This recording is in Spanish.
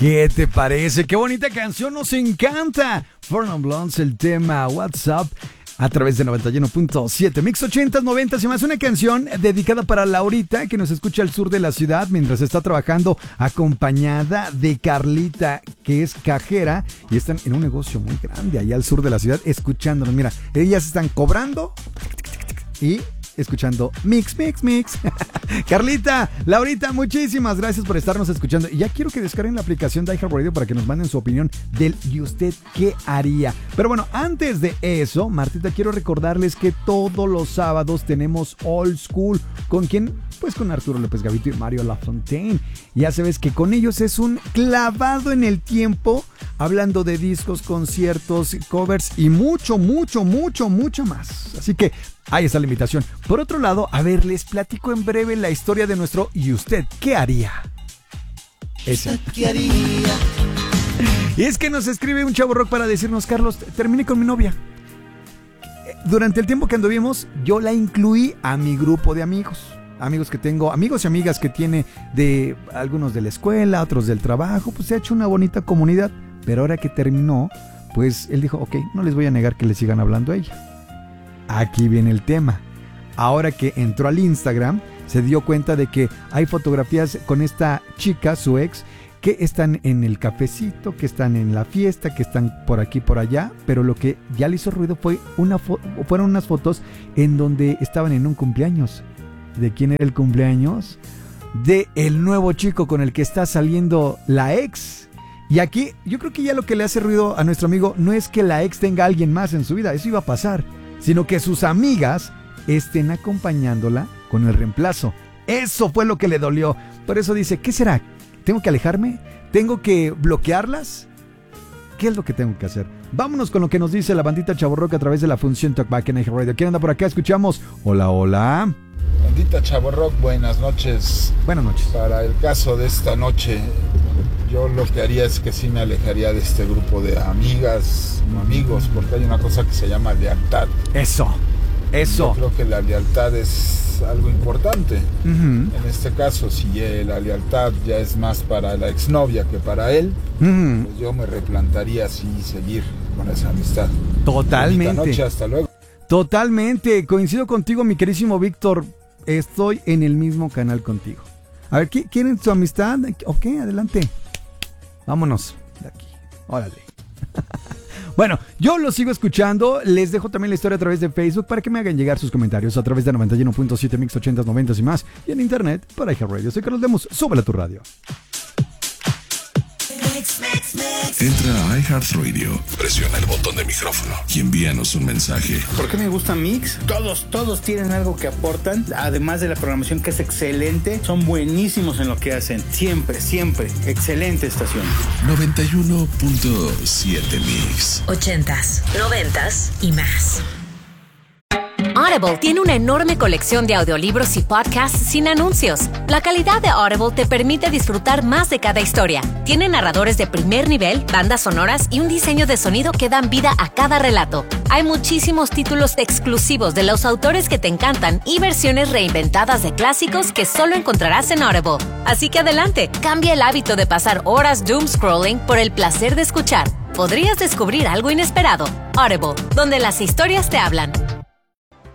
¿Qué te parece? ¡Qué bonita canción! ¡Nos encanta! Four Non Blondes, el tema WhatsApp a través de 91.7 Mix 80s, 90s y más. Una canción dedicada para Laurita, que nos escucha al sur de la ciudad mientras está trabajando, acompañada de Carlita, que es cajera y están en un negocio muy grande allá al sur de la ciudad escuchándonos. Mira, ellas están cobrando y escuchando Mix. Carlita, Laurita, muchísimas gracias por estarnos escuchando. Y ya quiero que descarguen la aplicación de iHeartRadio para que nos manden su opinión del ¿y usted qué haría? Pero bueno, antes de eso, Martita, quiero recordarles que todos los sábados tenemos Old School. ¿Con quién? Pues con Arturo López Gavito y Mario Lafontaine. Ya sabes que con ellos es un clavado en el tiempo, hablando de discos, conciertos, covers y mucho más. Así que ahí está la invitación. Por otro lado, a ver, les platico en breve la historia de nuestro ¿y usted qué haría? Esa. ¿Qué haría? Y es que nos escribe un chavo rock para decirnos: Carlos, terminé con mi novia. Durante el tiempo que anduvimos, yo la incluí a mi grupo de amigos que tengo, amigos y amigas que tiene, de algunos de la escuela, otros del trabajo. Pues se ha hecho una bonita comunidad. Pero ahora que terminó, pues él dijo: ok, no les voy a negar que le sigan hablando a ella. Aquí viene el tema. Ahora que entró al Instagram, se dio cuenta de que hay fotografías con esta chica, su ex, que están en el cafecito, que están en la fiesta, que están por aquí, por allá. Pero lo que ya le hizo ruido fue fueron unas fotos en donde estaban en un cumpleaños. ¿De quién era el cumpleaños? De el nuevo chico con el que está saliendo la ex. Y aquí yo creo que ya lo que le hace ruido a nuestro amigo no es que la ex tenga a alguien más en su vida, eso iba a pasar, sino que sus amigas estén acompañándola con el reemplazo. Eso fue lo que le dolió. Por eso dice: ¿qué será? ¿Tengo que alejarme? ¿Tengo que bloquearlas? ¿Qué es lo que tengo que hacer? Vámonos con lo que nos dice la bandita Chavorrock a través de la función Talkback en iHeartRadio. ¿Quién anda por acá? Escuchamos. Hola. Bandita Chavorrock, buenas noches. Buenas noches. Para el caso de esta noche, yo lo que haría es que sí me alejaría de este grupo de amigas, amigos, porque hay una cosa que se llama lealtad. Eso. Yo creo que la lealtad es algo importante. En este caso, si la lealtad ya es más para la exnovia que para él, pues yo me replantaría así seguir con esa amistad. Totalmente. Bonita noche, hasta luego. Totalmente, coincido contigo, mi querísimo Víctor. Estoy en el mismo canal contigo. A ver, ¿quieren su amistad? Ok, adelante. Vámonos de aquí. Órale. Bueno, yo lo sigo escuchando. Les dejo también la historia a través de Facebook para que me hagan llegar sus comentarios a través de 91.7 Mix 80s, 90s y más. Y en internet para iHeartRadio. Soy Carlos Lemos. Súbele a tu radio. Entra a iHeartRadio, presiona el botón de micrófono y envíanos un mensaje. ¿Por qué me gusta Mix? Todos tienen algo que aportan, además de la programación que es excelente. Son buenísimos en lo que hacen, siempre, excelente estación. 91.7 Mix 80s, 90s y más. Audible tiene una enorme colección de audiolibros y podcasts sin anuncios. La calidad de Audible te permite disfrutar más de cada historia. Tiene narradores de primer nivel, bandas sonoras y un diseño de sonido que dan vida a cada relato. Hay muchísimos títulos exclusivos de los autores que te encantan y versiones reinventadas de clásicos que solo encontrarás en Audible. Así que adelante, cambia el hábito de pasar horas doom scrolling por el placer de escuchar. Podrías descubrir algo inesperado. Audible, donde las historias te hablan.